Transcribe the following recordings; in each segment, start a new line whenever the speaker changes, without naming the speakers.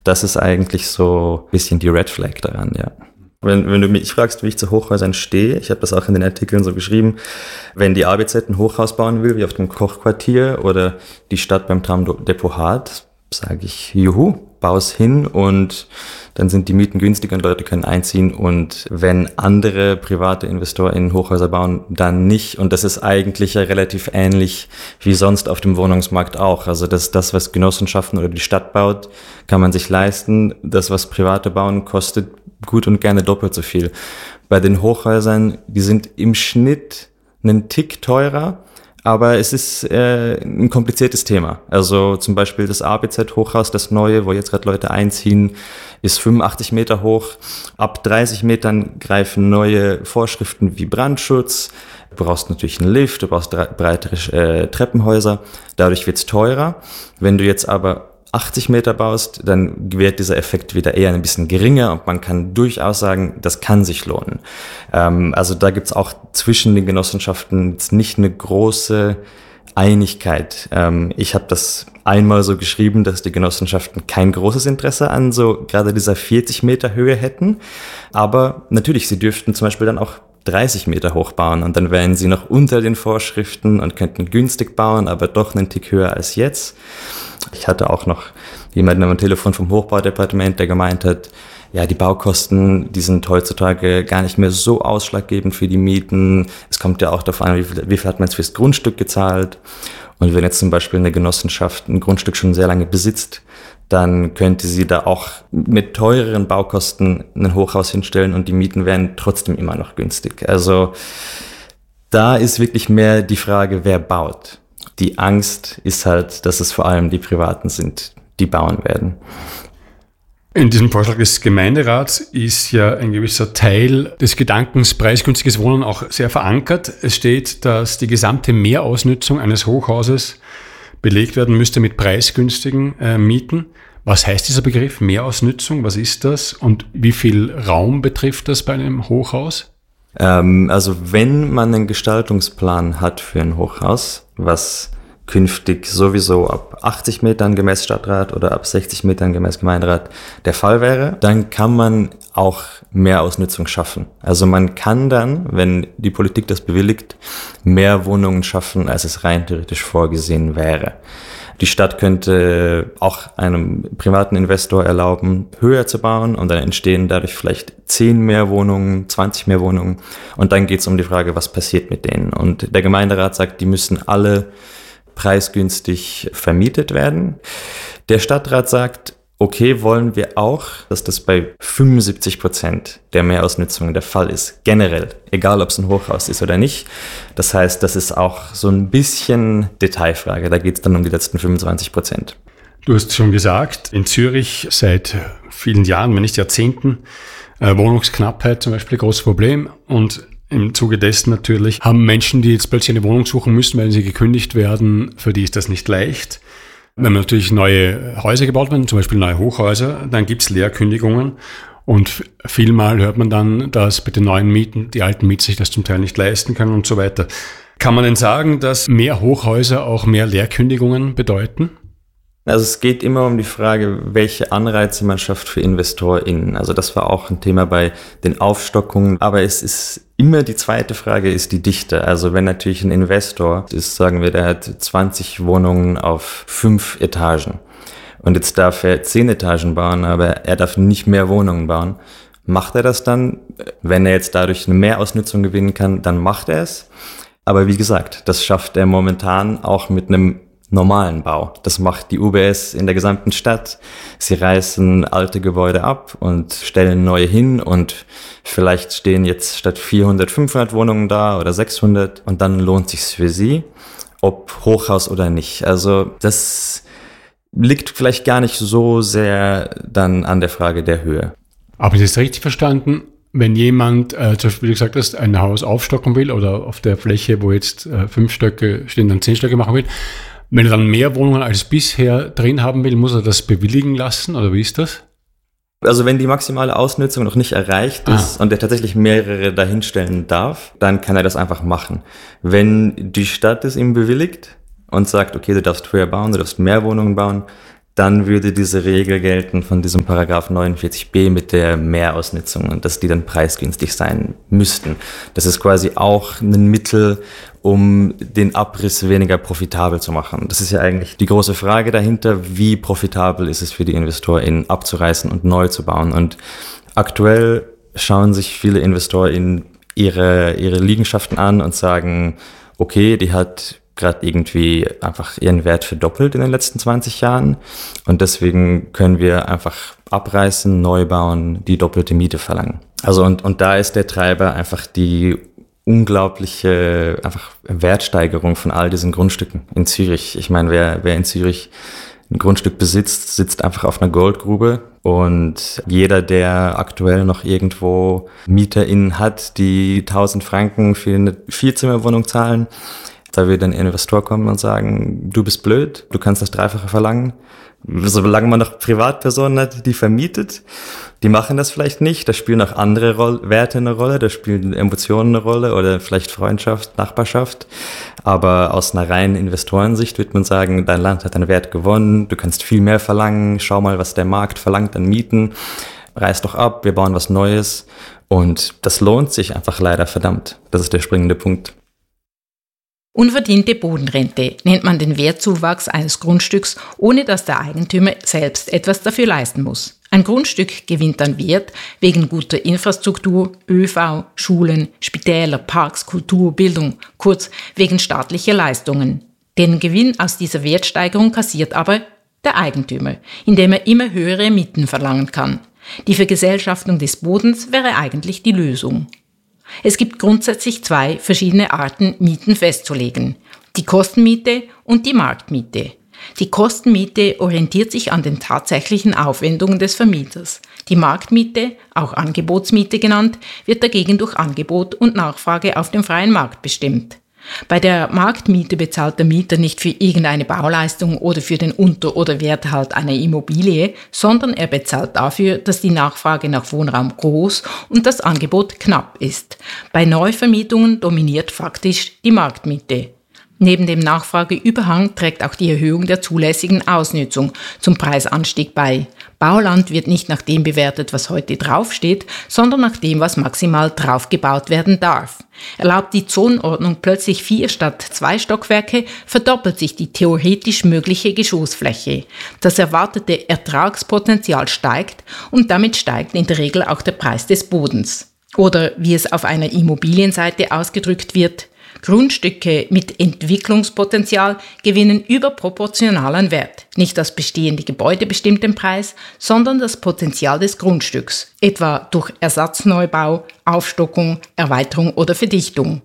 Das ist eigentlich so ein bisschen die Red Flag daran, ja. Wenn du mich fragst, wie ich zu Hochhäusern stehe, ich habe das auch in den Artikeln so geschrieben, wenn die ABZ ein Hochhaus bauen will, wie auf dem Kochquartier oder die Stadt beim Tramdepot Hart, sage ich, juhu, bau es hin und dann sind die Mieten günstig und Leute können einziehen. Und wenn andere private Investoren Hochhäuser bauen, dann nicht. Und das ist eigentlich ja relativ ähnlich wie sonst auf dem Wohnungsmarkt auch. Also das, was Genossenschaften oder die Stadt baut, kann man sich leisten. Das, was Private bauen, kostet gut und gerne doppelt so viel. Bei den Hochhäusern, die sind im Schnitt einen Tick teurer, aber es ist ein kompliziertes Thema. Also zum Beispiel das ABZ-Hochhaus, das neue, wo jetzt gerade Leute einziehen, ist 85 Meter hoch. Ab 30 Metern greifen neue Vorschriften wie Brandschutz. Du brauchst natürlich einen Lift, du brauchst breitere Treppenhäuser. Dadurch wird's teurer. Wenn du jetzt aber 80 Meter baust, dann wird dieser Effekt wieder eher ein bisschen geringer und man kann durchaus sagen, das kann sich lohnen. Also da gibt's auch zwischen den Genossenschaften jetzt nicht eine große Einigkeit. Ich habe das einmal so geschrieben, dass die Genossenschaften kein großes Interesse an so gerade dieser 40 Meter Höhe hätten, aber natürlich, sie dürften zum Beispiel dann auch 30 Meter hoch bauen und dann wären sie noch unter den Vorschriften und könnten günstig bauen, aber doch einen Tick höher als jetzt. Ich hatte auch noch jemanden am Telefon vom Hochbaudepartement, der gemeint hat, ja, die Baukosten, die sind heutzutage gar nicht mehr so ausschlaggebend für die Mieten. Es kommt ja auch darauf an, wie viel hat man jetzt fürs Grundstück gezahlt. Und wenn jetzt zum Beispiel eine Genossenschaft ein Grundstück schon sehr lange besitzt, dann könnte sie da auch mit teureren Baukosten ein Hochhaus hinstellen und die Mieten wären trotzdem immer noch günstig. Also da ist wirklich mehr die Frage, wer baut. Die Angst ist halt, dass es vor allem die Privaten sind, die bauen werden.
In diesem Vorschlag des Gemeinderats ist ja ein gewisser Teil des Gedankens preisgünstiges Wohnen auch sehr verankert. Es steht, dass die gesamte Mehrausnutzung eines Hochhauses belegt werden müsste mit preisgünstigen Mieten. Was heißt dieser Begriff Mehrausnutzung? Was ist das? Und wie viel Raum betrifft das bei einem Hochhaus?
Also wenn man einen Gestaltungsplan hat für ein Hochhaus, was künftig sowieso ab 80 Metern gemäß Stadtrat oder ab 60 Metern gemäß Gemeinderat der Fall wäre, dann kann man auch mehr Ausnutzung schaffen. Also man kann dann, wenn die Politik das bewilligt, mehr Wohnungen schaffen, als es rein theoretisch vorgesehen wäre. Die Stadt könnte auch einem privaten Investor erlauben, höher zu bauen und dann entstehen dadurch vielleicht 10 mehr Wohnungen, 20 mehr Wohnungen und dann geht es um die Frage, was passiert mit denen. Und der Gemeinderat sagt, die müssen alle preisgünstig vermietet werden. Der Stadtrat sagt, okay, wollen wir auch, dass das bei 75% der Mehrausnutzung der Fall ist, generell, egal ob es ein Hochhaus ist oder nicht. Das heißt, das ist auch so ein bisschen Detailfrage, da geht es dann um die letzten 25%.
Du hast schon gesagt, in Zürich seit vielen Jahren, wenn nicht Jahrzehnten, Wohnungsknappheit zum Beispiel ein großes Problem und im Zuge dessen natürlich haben Menschen, die jetzt plötzlich eine Wohnung suchen müssen, weil sie gekündigt werden, für die ist das nicht leicht. Wenn natürlich neue Häuser gebaut werden, zum Beispiel neue Hochhäuser, dann gibt es Leerkündigungen und vielmal hört man dann, dass bei den neuen Mieten die alten Mieter sich das zum Teil nicht leisten können und so weiter. Kann man denn sagen, dass mehr Hochhäuser auch mehr Leerkündigungen bedeuten?
Also es geht immer um die Frage, welche Anreize man schafft für InvestorInnen. Also das war auch ein Thema bei den Aufstockungen. Aber es ist immer die zweite Frage, ist die Dichte. Also wenn natürlich ein Investor ist, sagen wir, der hat 20 Wohnungen auf 5 Etagen. Und jetzt darf er 10 Etagen bauen, aber er darf nicht mehr Wohnungen bauen. Macht er das dann? Wenn er jetzt dadurch eine Mehrausnutzung gewinnen kann, dann macht er es. Aber wie gesagt, das schafft er momentan auch mit einem normalen Bau. Das macht die UBS in der gesamten Stadt. Sie reißen alte Gebäude ab und stellen neue hin und vielleicht stehen jetzt statt 400, 500 Wohnungen da oder 600 und dann lohnt sich's für sie, ob Hochhaus oder nicht. Also das liegt vielleicht gar nicht so sehr dann an der Frage der Höhe.
Aber ist das richtig verstanden? Wenn jemand, zum Beispiel, wie du gesagt hast, ein Haus aufstocken will oder auf der Fläche, wo jetzt 5 Stöcke stehen, dann 10 Stöcke machen will, wenn er dann mehr Wohnungen als bisher drin haben will, muss er das bewilligen lassen oder wie ist das?
Also wenn die maximale Ausnutzung noch nicht erreicht ist und er tatsächlich mehrere dahinstellen darf, dann kann er das einfach machen. Wenn die Stadt es ihm bewilligt und sagt, okay, du darfst höher bauen, du darfst mehr Wohnungen bauen, dann würde diese Regel gelten von diesem Paragraph 49b mit der Mehrausnutzung und dass die dann preisgünstig sein müssten. Das ist quasi auch ein Mittel, um den Abriss weniger profitabel zu machen. Das ist ja eigentlich die große Frage dahinter, wie profitabel ist es für die InvestorInnen abzureißen und neu zu bauen. Und aktuell schauen sich viele InvestorInnen ihre Liegenschaften an und sagen, okay, die hat gerade irgendwie einfach ihren Wert verdoppelt in den letzten 20 Jahren und deswegen können wir einfach abreißen, neu bauen, die doppelte Miete verlangen. Also und da ist der Treiber einfach die unglaubliche einfach Wertsteigerung von all diesen Grundstücken in Zürich. Ich meine, wer in Zürich ein Grundstück besitzt, sitzt einfach auf einer Goldgrube und jeder, der aktuell noch irgendwo MieterInnen hat, die 1.000 Franken für eine Vierzimmerwohnung zahlen, da wird ein Investor kommen und sagen, du bist blöd, du kannst das Dreifache verlangen. Solange man noch Privatpersonen hat, die vermietet, die machen das vielleicht nicht. Da spielen auch andere Werte eine Rolle, da spielen Emotionen eine Rolle oder vielleicht Freundschaft, Nachbarschaft. Aber aus einer reinen Investorensicht wird man sagen, dein Land hat einen Wert gewonnen, du kannst viel mehr verlangen, schau mal, was der Markt verlangt an Mieten, reiß doch ab, wir bauen was Neues. Und das lohnt sich einfach leider verdammt. Das ist der springende Punkt.
Unverdiente Bodenrente nennt man den Wertzuwachs eines Grundstücks, ohne dass der Eigentümer selbst etwas dafür leisten muss. Ein Grundstück gewinnt an Wert wegen guter Infrastruktur, ÖV, Schulen, Spitäler, Parks, Kultur, Bildung, kurz wegen staatlicher Leistungen. Den Gewinn aus dieser Wertsteigerung kassiert aber der Eigentümer, indem er immer höhere Mieten verlangen kann. Die Vergesellschaftung des Bodens wäre eigentlich die Lösung. Es gibt grundsätzlich 2 verschiedene Arten, Mieten festzulegen: die Kostenmiete und die Marktmiete. Die Kostenmiete orientiert sich an den tatsächlichen Aufwendungen des Vermieters. Die Marktmiete, auch Angebotsmiete genannt, wird dagegen durch Angebot und Nachfrage auf dem freien Markt bestimmt. Bei der Marktmiete bezahlt der Mieter nicht für irgendeine Bauleistung oder für den Unter- oder Werterhalt einer Immobilie, sondern er bezahlt dafür, dass die Nachfrage nach Wohnraum groß und das Angebot knapp ist. Bei Neuvermietungen dominiert faktisch die Marktmiete. Neben dem Nachfrageüberhang trägt auch die Erhöhung der zulässigen Ausnutzung zum Preisanstieg bei. Bauland wird nicht nach dem bewertet, was heute draufsteht, sondern nach dem, was maximal draufgebaut werden darf. Erlaubt die Zonenordnung plötzlich 4 statt 2 Stockwerke, verdoppelt sich die theoretisch mögliche Geschossfläche. Das erwartete Ertragspotenzial steigt und damit steigt in der Regel auch der Preis des Bodens. Oder wie es auf einer Immobilienseite ausgedrückt wird: Grundstücke mit Entwicklungspotenzial gewinnen überproportional an Wert. Nicht das bestehende Gebäude bestimmt den Preis, sondern das Potenzial des Grundstücks, etwa durch Ersatzneubau, Aufstockung, Erweiterung oder Verdichtung.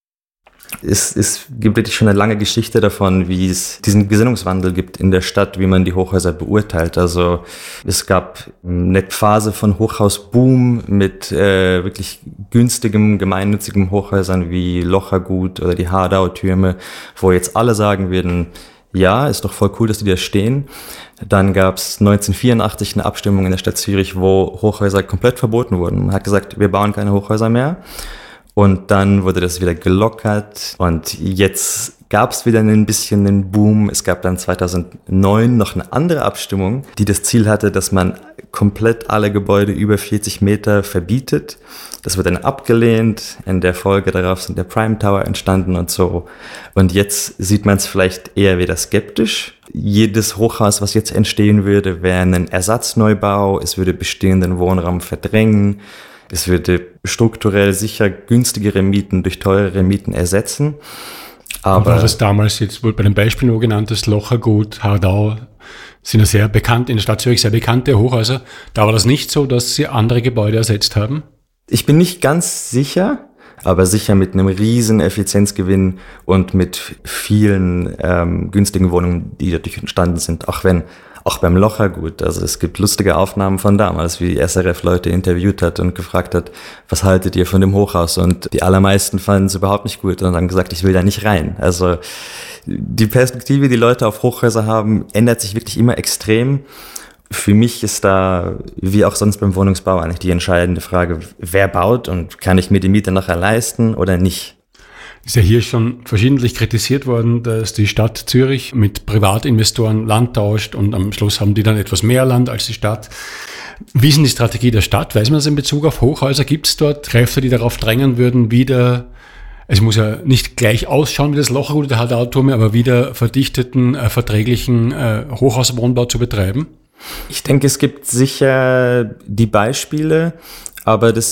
Es gibt wirklich schon eine lange Geschichte davon, wie es diesen Gesinnungswandel gibt in der Stadt, wie man die Hochhäuser beurteilt. Also es gab eine Phase von Hochhausboom mit wirklich günstigem, gemeinnützigem Hochhäusern wie Lochergut oder die Hardau-Türme, wo jetzt alle sagen würden, ja, ist doch voll cool, dass die da stehen. Dann gab es 1984 eine Abstimmung in der Stadt Zürich, wo Hochhäuser komplett verboten wurden. Man hat gesagt, wir bauen keine Hochhäuser mehr. Und dann wurde das wieder gelockert und jetzt gab es wieder ein bisschen einen Boom. Es gab dann 2009 noch eine andere Abstimmung, die das Ziel hatte, dass man komplett alle Gebäude über 40 Meter verbietet. Das wird dann abgelehnt. In der Folge darauf sind der Prime Tower entstanden und so. Und jetzt sieht man es vielleicht eher wieder skeptisch. Jedes Hochhaus, was jetzt entstehen würde, wäre ein Ersatzneubau. Es würde bestehenden Wohnraum verdrängen. Es würde strukturell sicher günstigere Mieten durch teurere Mieten ersetzen. Aber
das damals jetzt wohl bei dem Beispiel nur genanntes Lochergut, Hardau, sind ja sehr bekannt, in der Stadt Zürich sehr bekannte Hochhäuser. Da war das nicht so, dass sie andere Gebäude ersetzt haben?
Ich bin nicht ganz sicher, aber sicher mit einem riesen Effizienzgewinn und mit vielen günstigen Wohnungen, die dadurch entstanden sind. Auch beim Lochergut, also es gibt lustige Aufnahmen von damals, wie SRF Leute interviewt hat und gefragt hat, was haltet ihr von dem Hochhaus? Und die allermeisten fanden es überhaupt nicht gut und haben gesagt, ich will da nicht rein. Also die Perspektive, die Leute auf Hochhäuser haben, ändert sich wirklich immer extrem. Für mich ist da, wie auch sonst beim Wohnungsbau, eigentlich die entscheidende Frage, wer baut und kann ich mir die Miete nachher leisten oder nicht?
Ist ja hier schon verschiedentlich kritisiert worden, dass die Stadt Zürich mit Privatinvestoren Land tauscht und am Schluss haben die dann etwas mehr Land als die Stadt. Wie ist denn die Strategie der Stadt? Weiß man das in Bezug auf Hochhäuser? Gibt es dort Kräfte, die darauf drängen würden, wieder, es muss ja nicht gleich ausschauen wie das Lochergut der Hadar-Turme, aber wieder verdichteten, verträglichen Hochhauswohnbau zu betreiben?
Ich denke, es gibt sicher die Beispiele, aber das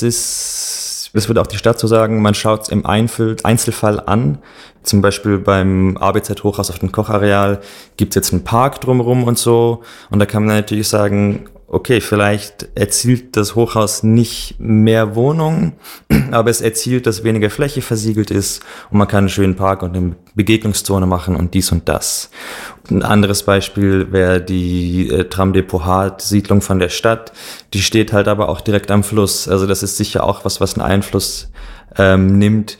wird auch die Stadt so sagen, man schaut es im Einzelfall an. Zum Beispiel beim ABZ-Hochhaus auf dem Kochareal gibt es jetzt einen Park drumherum und so. Und da kann man natürlich sagen, okay, vielleicht erzielt das Hochhaus nicht mehr Wohnungen, aber es erzielt, dass weniger Fläche versiegelt ist und man kann einen schönen Park und eine Begegnungszone machen und dies und das. Ein anderes Beispiel wäre die Tramdepot Hart-Siedlung von der Stadt. Die steht halt aber auch direkt am Fluss. Also das ist sicher auch was einen Einfluss nimmt.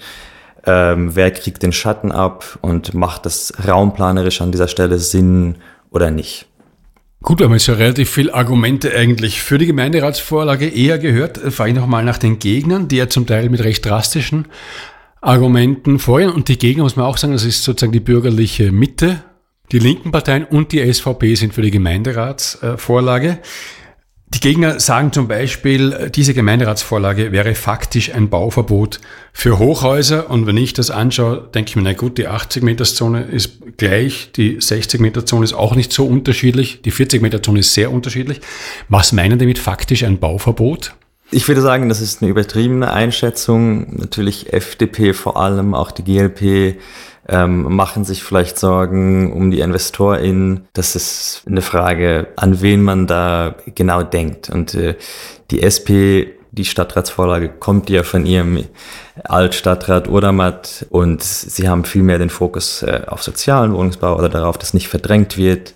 Wer kriegt den Schatten ab und macht das raumplanerisch an dieser Stelle Sinn oder nicht?
Gut, wir haben jetzt ja relativ viele Argumente eigentlich für die Gemeinderatsvorlage eher gehört. Frage ich nochmal nach den Gegnern, die ja zum Teil mit recht drastischen Argumenten vorgehen. Und die Gegner, muss man auch sagen, das ist sozusagen die bürgerliche Mitte. Die linken Parteien und die SVP sind für die Gemeinderatsvorlage. Die Gegner sagen zum Beispiel, diese Gemeinderatsvorlage wäre faktisch ein Bauverbot für Hochhäuser. Und wenn ich das anschaue, denke ich mir, na gut, die 80-Meter-Zone ist gleich, die 60-Meter-Zone ist auch nicht so unterschiedlich, die 40-Meter-Zone ist sehr unterschiedlich. Was meinen die mit faktisch ein Bauverbot?
Ich würde sagen, das ist eine übertriebene Einschätzung. Natürlich FDP, vor allem auch die GLP, machen sich vielleicht Sorgen um die InvestorInnen. Das ist eine Frage, an wen man da genau denkt. Und die SP, die Stadtratsvorlage, kommt ja von ihrem Altstadtrat Odermatt und sie haben viel mehr den Fokus auf sozialen Wohnungsbau oder darauf, dass nicht verdrängt wird.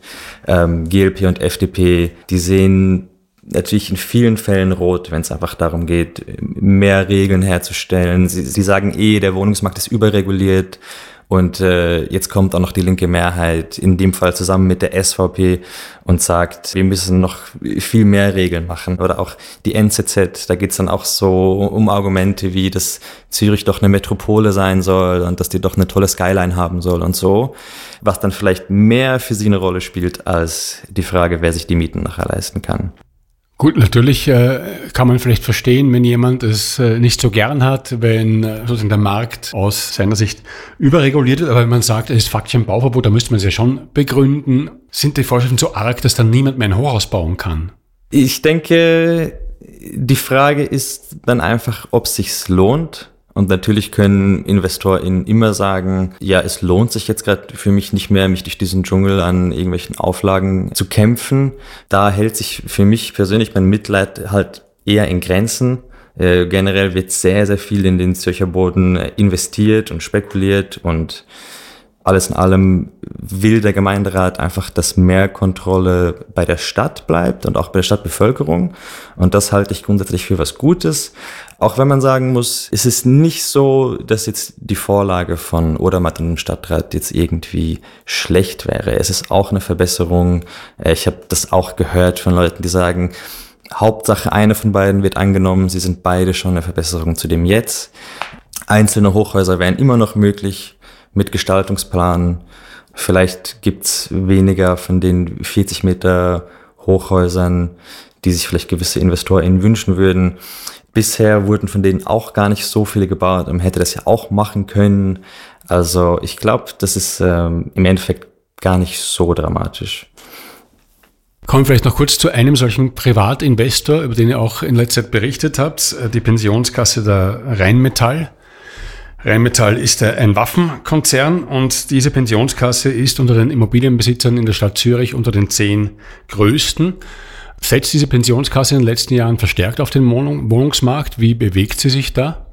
GLP und FDP, die sehen natürlich in vielen Fällen rot, wenn es einfach darum geht, mehr Regeln herzustellen. Sie sagen der Wohnungsmarkt ist überreguliert. Und jetzt kommt auch noch die linke Mehrheit, in dem Fall zusammen mit der SVP, und sagt, wir müssen noch viel mehr Regeln machen. Oder auch die NZZ, da geht's dann auch so um Argumente wie, dass Zürich doch eine Metropole sein soll und dass die doch eine tolle Skyline haben soll und so. Was dann vielleicht mehr für sie eine Rolle spielt, als die Frage, wer sich die Mieten nachher leisten kann.
Gut, natürlich kann man vielleicht verstehen, wenn jemand es nicht so gern hat, wenn sozusagen der Markt aus seiner Sicht überreguliert wird. Aber wenn man sagt, es ist faktisch ein Bauverbot, dann müsste man es ja schon begründen. Sind die Vorschriften so arg, dass dann niemand mehr ein Hochhaus bauen kann?
Ich denke, die Frage ist dann einfach, ob es sich lohnt. Und natürlich können InvestorInnen immer sagen, ja, es lohnt sich jetzt gerade für mich nicht mehr, mich durch diesen Dschungel an irgendwelchen Auflagen zu kämpfen. Da hält sich für mich persönlich mein Mitleid halt eher in Grenzen. Generell wird sehr, sehr viel in den Zürcher Boden investiert und spekuliert und alles in allem will der Gemeinderat einfach, dass mehr Kontrolle bei der Stadt bleibt und auch bei der Stadtbevölkerung. Und das halte ich grundsätzlich für was Gutes. Auch wenn man sagen muss, es ist nicht so, dass jetzt die Vorlage von Odermatt und dem Stadtrat jetzt irgendwie schlecht wäre. Es ist auch eine Verbesserung. Ich habe das auch gehört von Leuten, die sagen, Hauptsache eine von beiden wird angenommen. Sie sind beide schon eine Verbesserung zu dem jetzt. Einzelne Hochhäuser wären immer noch möglich mit Gestaltungsplan. Vielleicht gibt's weniger von den 40 Meter Hochhäusern, die sich vielleicht gewisse InvestorInnen wünschen würden. Bisher wurden von denen auch gar nicht so viele gebaut. Man hätte das ja auch machen können. Also ich glaube, das ist im Endeffekt gar nicht so dramatisch.
Kommen wir vielleicht noch kurz zu einem solchen Privatinvestor, über den ihr auch in letzter Zeit berichtet habt, die Pensionskasse der Rheinmetall. Rheinmetall ist ein Waffenkonzern und diese Pensionskasse ist unter den Immobilienbesitzern in der Stadt Zürich unter den 10 größten. Setzt diese Pensionskasse in den letzten Jahren verstärkt auf den Wohnungsmarkt? Wie bewegt sie sich da?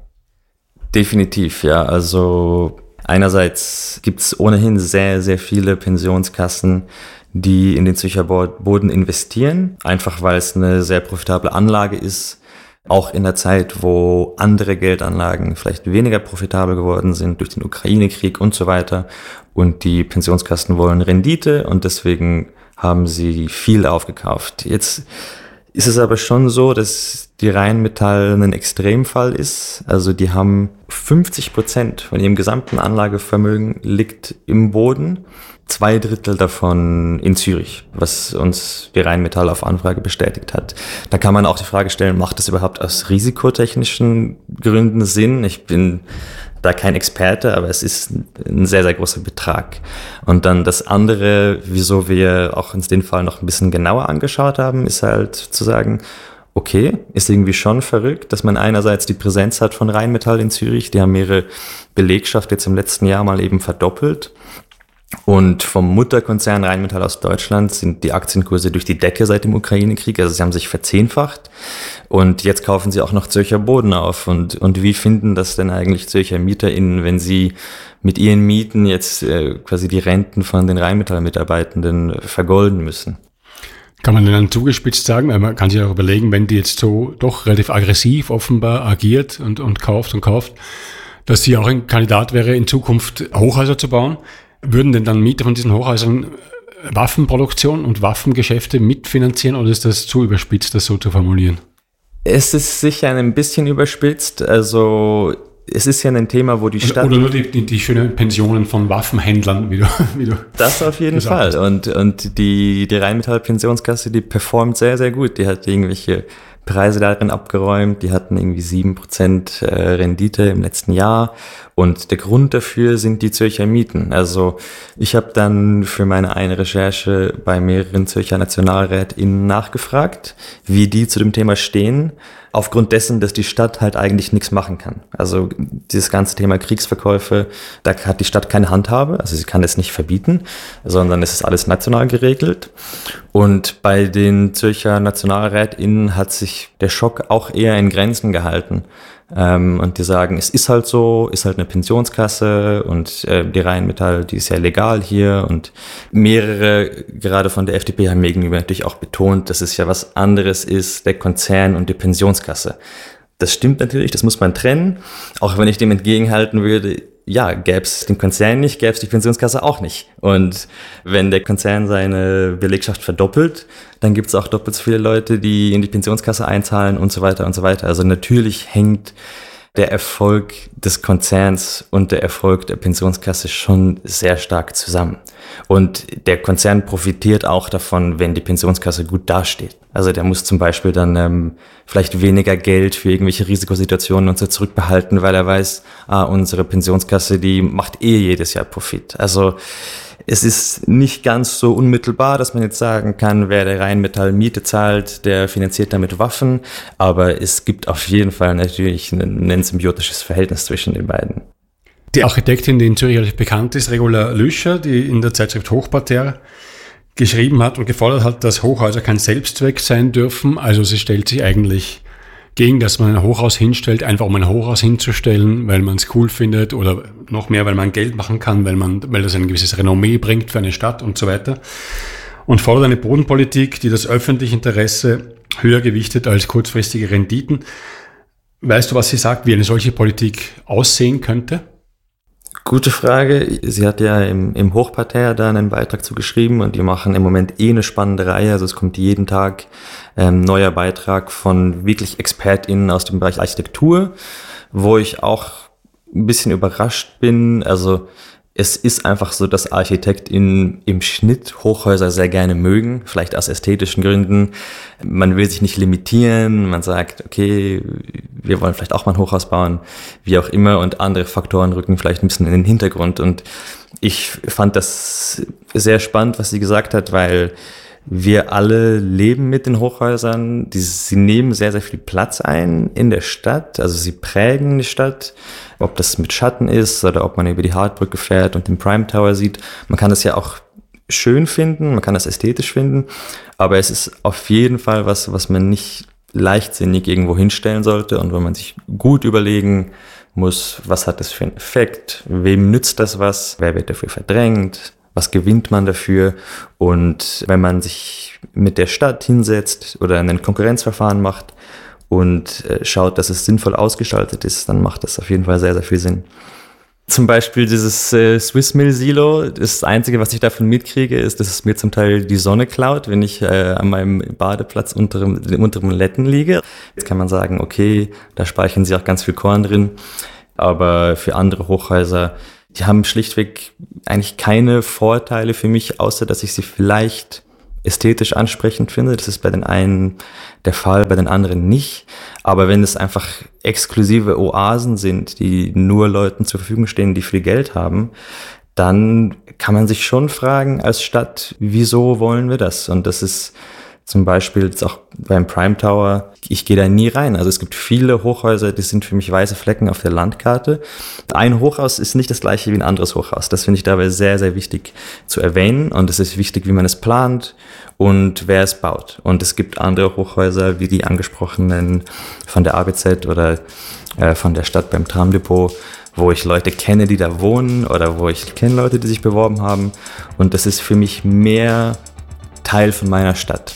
Definitiv, ja. Also einerseits gibt es ohnehin sehr, sehr viele Pensionskassen, die in den Zürcher Boden investieren, einfach weil es eine sehr profitable Anlage ist. Auch in der Zeit, wo andere Geldanlagen vielleicht weniger profitabel geworden sind durch den Ukraine-Krieg und so weiter. Und die Pensionskassen wollen Rendite und deswegen haben sie viel aufgekauft. Jetzt ist es aber schon so, dass die Rheinmetall ein Extremfall ist. Also die haben 50% von ihrem gesamten Anlagevermögen liegt im Boden. 2/3 davon in Zürich, was uns die Rheinmetall auf Anfrage bestätigt hat. Da kann man auch die Frage stellen, macht das überhaupt aus risikotechnischen Gründen Sinn? Ich bin da kein Experte, aber es ist ein sehr, sehr großer Betrag. Und dann das andere, wieso wir auch uns den Fall noch ein bisschen genauer angeschaut haben, ist halt zu sagen, okay, ist irgendwie schon verrückt, dass man einerseits die Präsenz hat von Rheinmetall in Zürich, die haben ihre Belegschaft jetzt im letzten Jahr mal eben verdoppelt. Und vom Mutterkonzern Rheinmetall aus Deutschland sind die Aktienkurse durch die Decke seit dem Ukraine-Krieg, also sie haben sich verzehnfacht. Und jetzt kaufen sie auch noch Zürcher Boden auf. Und wie finden das denn eigentlich Zürcher MieterInnen, wenn sie mit ihren Mieten jetzt quasi die Renten von den Rheinmetall-Mitarbeitenden vergolden müssen?
Kann man denn dann zugespitzt sagen, weil man kann sich auch überlegen, wenn die jetzt so doch relativ aggressiv offenbar agiert und kauft, dass sie auch ein Kandidat wäre, in Zukunft Hochhäuser zu bauen. Würden denn dann Mieter von diesen Hochhäusern Waffenproduktion und Waffengeschäfte mitfinanzieren oder ist das zu überspitzt, das so zu formulieren?
Es ist sicher ein bisschen überspitzt. Also es ist ja ein Thema, wo die Stadt...
Oder nur die schönen Pensionen von Waffenhändlern, wie du
das auf jeden Fall. Und die Rheinmetall-Pensionskasse, die performt sehr, sehr gut. Die hat irgendwelche Preise darin abgeräumt. Die hatten irgendwie 7% Rendite im letzten Jahr. Und der Grund dafür sind die Zürcher Mieten. Also ich habe dann für meine eine Recherche bei mehreren Zürcher NationalrätInnen nachgefragt, wie die zu dem Thema stehen. Aufgrund dessen, dass die Stadt halt eigentlich nichts machen kann. Also dieses ganze Thema Kriegsverkäufe, da hat die Stadt keine Handhabe, also sie kann es nicht verbieten, sondern es ist alles national geregelt. Und bei den Zürcher NationalrätInnen hat sich der Schock auch eher in Grenzen gehalten. Und die sagen, es ist halt so, ist halt eine Pensionskasse und die Rheinmetall, die ist ja legal hier und mehrere, gerade von der FDP, haben mir gegenüber natürlich auch betont, dass es ja was anderes ist, der Konzern und die Pensionskasse. Das stimmt natürlich, das muss man trennen, auch wenn ich dem entgegenhalten würde, ja, gäbe es den Konzern nicht, gäbe es die Pensionskasse auch nicht. Und wenn der Konzern seine Belegschaft verdoppelt, dann gibt es auch doppelt so viele Leute, die in die Pensionskasse einzahlen und so weiter und so weiter. Also natürlich hängt der Erfolg des Konzerns und der Erfolg der Pensionskasse schon sehr stark zusammen. Und der Konzern profitiert auch davon, wenn die Pensionskasse gut dasteht. Also der muss zum Beispiel dann vielleicht weniger Geld für irgendwelche Risikosituationen und so zurückbehalten, weil er weiß, unsere Pensionskasse, die macht jedes Jahr Profit. Also es ist nicht ganz so unmittelbar, dass man jetzt sagen kann, wer der Rheinmetall Miete zahlt, der finanziert damit Waffen. Aber es gibt auf jeden Fall natürlich ein symbiotisches Verhältnis zwischen den beiden.
Die Architektin, die in Zürich relativ bekannt ist, Regula Lüscher, die in der Zeitschrift Hochparterre geschrieben hat und gefordert hat, dass Hochhäuser kein Selbstzweck sein dürfen. Also sie stellt sich eigentlich gegen, dass man ein Hochhaus hinstellt, einfach um ein Hochhaus hinzustellen, weil man es cool findet oder noch mehr, weil man Geld machen kann, weil das ein gewisses Renommee bringt für eine Stadt und so weiter. Und fordert eine Bodenpolitik, die das öffentliche Interesse höher gewichtet als kurzfristige Renditen. Weißt du, was sie sagt, wie eine solche Politik aussehen könnte?
Gute Frage. Sie hat ja im Hochparterre da einen Beitrag zu geschrieben und die machen im Moment eine spannende Reihe. Also es kommt jeden Tag neuer Beitrag von wirklich ExpertInnen aus dem Bereich Architektur, wo ich auch ein bisschen überrascht bin. Also es ist einfach so, dass ArchitektInnen im Schnitt Hochhäuser sehr gerne mögen, vielleicht aus ästhetischen Gründen. Man will sich nicht limitieren, man sagt, okay, wir wollen vielleicht auch mal ein Hochhaus bauen, wie auch immer, und andere Faktoren rücken vielleicht ein bisschen in den Hintergrund. Und ich fand das sehr spannend, was sie gesagt hat, weil wir alle leben mit den Hochhäusern. Sie nehmen sehr, sehr viel Platz ein in der Stadt. Also sie prägen die Stadt, ob das mit Schatten ist oder ob man über die Hardbrücke fährt und den Prime Tower sieht. Man kann das ja auch schön finden, man kann das ästhetisch finden, aber es ist auf jeden Fall was man nicht leichtsinnig irgendwo hinstellen sollte und wo man sich gut überlegen muss, was hat das für einen Effekt, wem nützt das was, wer wird dafür verdrängt, was gewinnt man dafür? Und wenn man sich mit der Stadt hinsetzt oder ein Konkurrenzverfahren macht und schaut, dass es sinnvoll ausgestaltet ist, dann macht das auf jeden Fall sehr, sehr viel Sinn. Zum Beispiel dieses Swissmill-Silo, das Einzige, was ich davon mitkriege, ist, dass es mir zum Teil die Sonne klaut, wenn ich an meinem Badeplatz unter dem Letten liege. Jetzt kann man sagen, okay, da speichern sie auch ganz viel Korn drin, aber für andere Hochhäuser, die haben schlichtweg eigentlich keine Vorteile für mich, außer dass ich sie vielleicht ästhetisch ansprechend finde. Das ist bei den einen der Fall, bei den anderen nicht. Aber wenn es einfach exklusive Oasen sind, die nur Leuten zur Verfügung stehen, die viel Geld haben, dann kann man sich schon fragen als Stadt, wieso wollen wir das? Und das ist zum Beispiel jetzt auch beim Prime Tower, ich gehe da nie rein. Also es gibt viele Hochhäuser, die sind für mich weiße Flecken auf der Landkarte. Ein Hochhaus ist nicht das gleiche wie ein anderes Hochhaus. Das finde ich dabei sehr, sehr wichtig zu erwähnen. Und es ist wichtig, wie man es plant und wer es baut. Und es gibt andere Hochhäuser, wie die angesprochenen von der ABZ oder von der Stadt beim Tramdepot, wo ich Leute kenne, die da wohnen oder wo ich kenne Leute, die sich beworben haben. Und das ist für mich mehr Teil von meiner Stadt.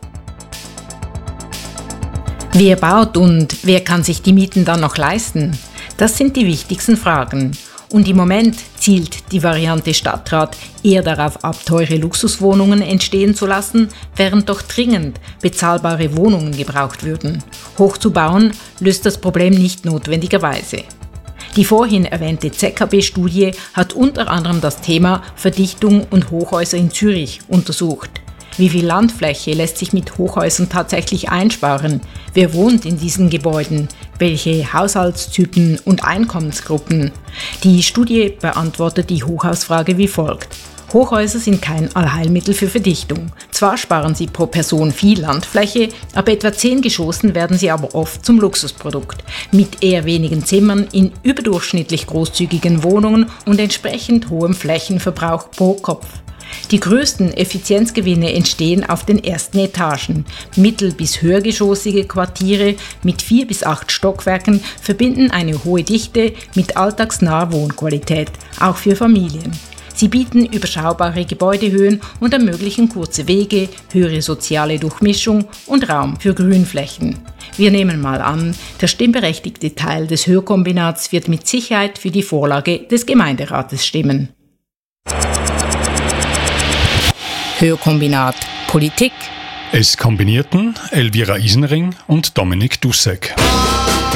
Wer baut und wer kann sich die Mieten dann noch leisten? Das sind die wichtigsten Fragen. Und im Moment zielt die Variante Stadtrat eher darauf ab, teure Luxuswohnungen entstehen zu lassen, während doch dringend bezahlbare Wohnungen gebraucht würden. Hoch zu bauen löst das Problem nicht notwendigerweise. Die vorhin erwähnte ZKB-Studie hat unter anderem das Thema Verdichtung und Hochhäuser in Zürich untersucht. Wie viel Landfläche lässt sich mit Hochhäusern tatsächlich einsparen? Wer wohnt in diesen Gebäuden? Welche Haushaltstypen und Einkommensgruppen? Die Studie beantwortet die Hochhausfrage wie folgt. Hochhäuser sind kein Allheilmittel für Verdichtung. Zwar sparen sie pro Person viel Landfläche, ab etwa 10 Geschossen werden sie aber oft zum Luxusprodukt. Mit eher wenigen Zimmern in überdurchschnittlich großzügigen Wohnungen und entsprechend hohem Flächenverbrauch pro Kopf. Die größten Effizienzgewinne entstehen auf den ersten Etagen. Mittel- bis höhergeschossige Quartiere mit 4 bis 8 Stockwerken verbinden eine hohe Dichte mit alltagsnaher Wohnqualität, auch für Familien. Sie bieten überschaubare Gebäudehöhen und ermöglichen kurze Wege, höhere soziale Durchmischung und Raum für Grünflächen. Wir nehmen mal an, der stimmberechtigte Teil des Hörkombinats wird mit Sicherheit für die Vorlage des Gemeinderates stimmen. Hörkombinat Politik.
Es kombinierten Elvira Isenring und Dominik Dussek.